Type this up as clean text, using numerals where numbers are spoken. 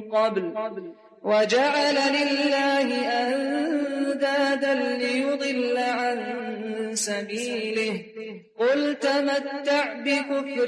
قبل وجعل لله أندادا ليضل عن سبيله قل تمتع بكفرك